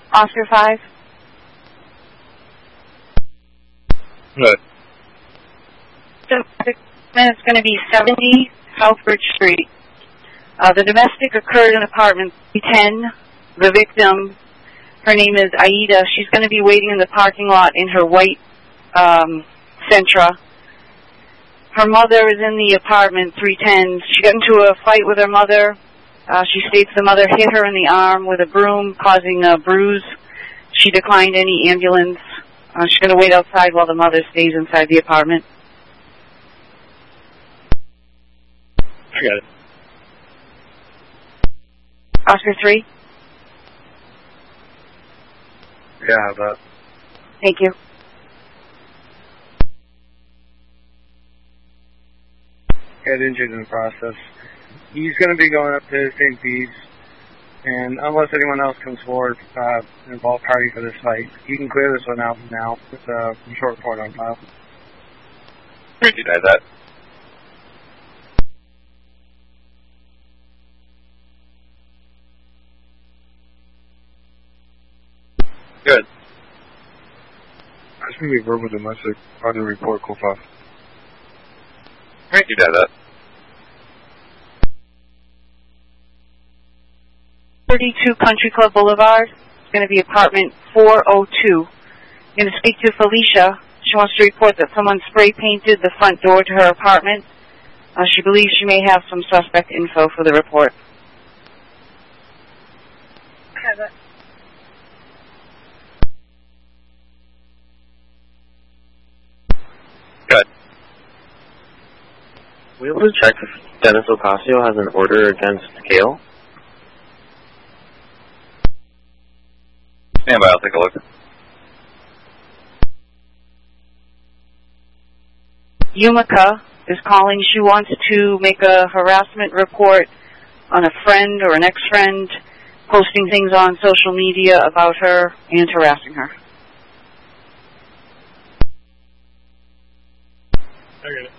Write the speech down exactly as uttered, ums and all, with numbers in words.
Oscar five. Good. Domestic is going to be seventy Southbridge Street. Uh, the domestic occurred in apartment three ten. The victim, her name is Aida. She's going to be waiting in the parking lot in her white um, Sentra. Her mother is in the apartment three ten. She got into a fight with her mother. Uh, she states the mother hit her in the arm with a broom, causing a bruise. She declined any ambulance. Uh, she's going to wait outside while the mother stays inside the apartment. I got it. Oscar three. Yeah, I have that. Thank you. Head injured in the process. He's going to be going up to Saint Bede's, and unless anyone else comes forward uh, and involved party for this fight, you can clear this one out now with a short report on file. Did you know that? Good. That's going to be verbal domestic. Audio report, Kofa. Did you know that? thirty-two Country Club Boulevard. It's going to be apartment four oh two. I'm going to speak to Felicia. She wants to report that someone spray painted the front door to her apartment. Uh, she believes she may have some suspect info for the report. Have it. Good. Are we able to check if Dennis Ocasio has an order against Gale? Stand by, I'll take a look. Yumika is calling. She wants to make a harassment report on a friend or an ex-friend posting things on social media about her and harassing her. I got it.